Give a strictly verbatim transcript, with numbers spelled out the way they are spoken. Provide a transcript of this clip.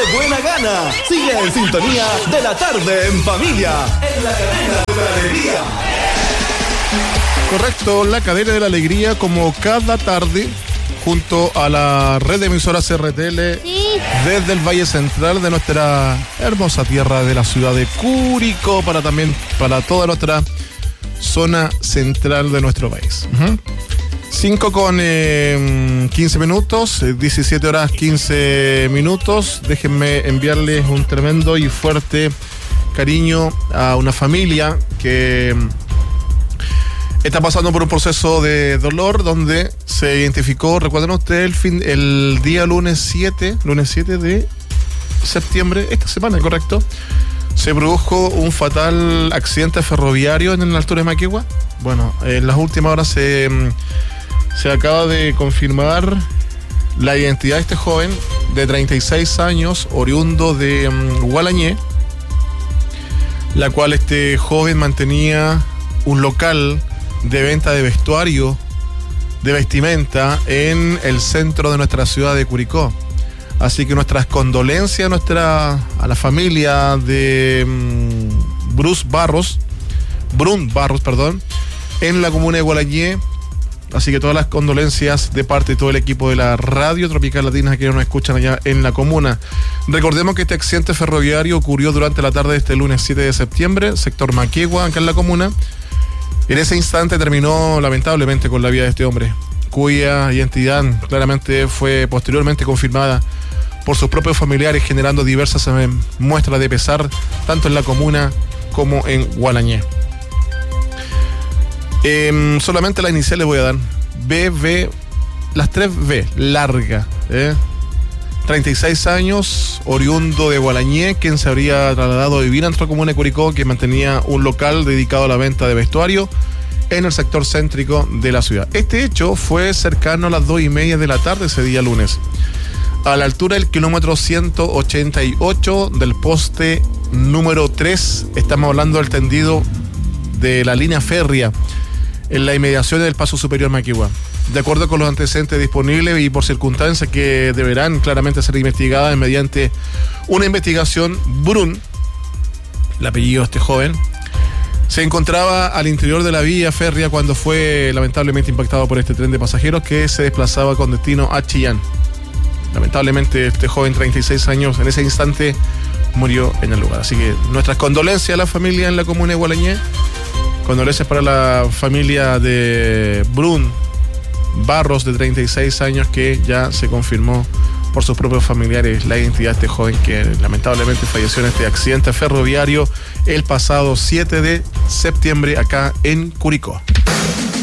buena gana. Sigue en sintonía de la tarde en familia, en la cadena de la alegría. Correcto, la cadena de la alegría, como cada tarde, junto a la red de emisoras C R T L, sí, desde el Valle Central de nuestra hermosa tierra de la ciudad de Curicó, para también para toda nuestra zona central de nuestro país. Uh-huh. cinco con eh, quince minutos, diecisiete horas quince minutos. Déjenme enviarles un tremendo y fuerte cariño a una familia que está pasando por un proceso de dolor donde se identificó, recuerden ustedes, el, fin, el día lunes siete, lunes siete de septiembre, esta semana, ¿correcto? Se produjo un fatal accidente ferroviario en la altura de Maquegua. Bueno, en las últimas horas se, se acaba de confirmar la identidad de este joven de treinta y seis años, oriundo de um, Gualañé, la cual este joven mantenía un local de venta de vestuario, de vestimenta en el centro de nuestra ciudad de Curicó. Así que nuestras condolencias a, nuestra, a la familia de um, Bruce Barros, Brun Barros, perdón, en la comuna de Gualañé. Así que todas las condolencias de parte de todo el equipo de la Radio Tropical Latina que nos escuchan allá en la comuna. Recordemos que este accidente ferroviario ocurrió durante la tarde de este lunes siete de septiembre, sector Maquegua, acá en la comuna. En ese instante terminó lamentablemente con la vida de este hombre, cuya identidad claramente fue posteriormente confirmada por sus propios familiares, generando diversas eh, muestras de pesar, tanto en la comuna como en Gualañé. Eh, solamente la inicial les voy a dar. B, B, las tres B, larga. ¿eh? treinta y seis años, oriundo de Gualañé, quien se habría trasladado a vivir a nuestra comuna de Curicó, que mantenía un local dedicado a la venta de vestuario en el sector céntrico de la ciudad. Este hecho fue cercano a las dos y media de la tarde ese día lunes, a la altura del kilómetro ciento ochenta y ocho del poste número tres. Estamos hablando del tendido de la línea férrea en la inmediación del Paso Superior Maquegua. De acuerdo con los antecedentes disponibles y por circunstancias que deberán claramente ser investigadas mediante una investigación, Brun, el apellido de este joven, se encontraba al interior de la vía férrea cuando fue lamentablemente impactado por este tren de pasajeros que se desplazaba con destino a Chillán. Lamentablemente este joven, treinta y seis años, en ese instante murió en el lugar. Así que nuestras condolencias a la familia en la comuna de Gualañé, condolencias para la familia de Brun Barros, de treinta y seis años, que ya se confirmó por sus propios familiares la identidad de este joven que lamentablemente falleció en este accidente ferroviario el pasado siete de septiembre acá en Curicó.